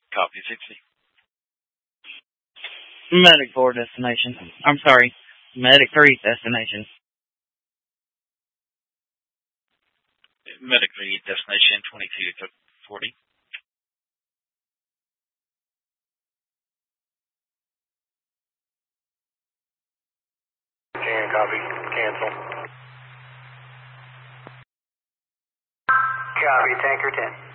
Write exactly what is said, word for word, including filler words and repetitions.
Copy, sixty. Medic four destination. I'm sorry, Medic three destination. Medic three destination, twenty-two to forty. Can copy. Cancel. Copy, tanker ten.